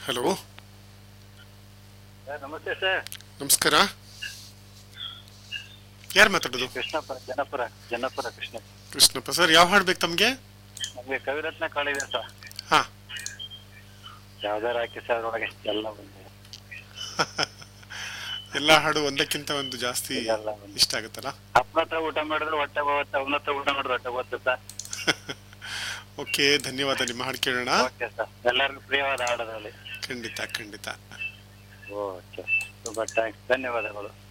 Hello, sir ನಮಸ್ತೆ sir. ನಮಸ್ಕಾರ. ಯಾರು ಮಾತಾಡೋದು? ಕೃಷ್ಣಪ್ಪ, ಜನಪುರ ಜನಪುರ ಕೃಷ್ಣ. ಕೃಷ್ಣಪ್ಪ ಸರ್, ಯಾವ ಹಾಡು ಬೇಕು ತಮಗೆ? ನಮಗೆ ಕವಿರತ್ನ ಕಾಳಿದೆ ಸರ್. ಹಾ, ಯಾವ್ದಾರು ಹಾಕಿ ಸರ್, ಒಳಗೆ ಎಲ್ಲ ಬಂದಿದೆ. ಎಲ್ಲಾ ಹಾಡು ಒಂದಕ್ಕಿಂತ ಒಂದು ಜಾಸ್ತಿ ಎಲ್ಲ ಬಂದಿದೆ. ಇಷ್ಟ ಆಗುತ್ತಲ್ಲ. ಅಪ್ಪನ ಹತ್ರ ಊಟ ಮಾಡಿದ್ರೆ ಹೊಟ್ಟೆ ಹೋಗುತ್ತೆ, ಅವನ ಹತ್ರ ಊಟ ಮಾಡಿದ್ರೆ ಹೊಟ್ಟೆ ಹೋಗುತ್ತೆ ಸರ್. ಓಕೆ, ಧನ್ಯವಾದ. ನಿಮ್ಮ ಹಾಡು ಕೇಳೋಣ. ಓಕೆ ಸರ್, ಎಲ್ಲರಿಗೂ ಪ್ರಿಯವಾದ ಹಾಡೋದ್ರಲ್ಲಿ. ಖಂಡಿತ ಖಂಡಿತ. ಓಕೆ, ತುಂಬ ಥ್ಯಾಂಕ್ಸ್, ಧನ್ಯವಾದಗಳು.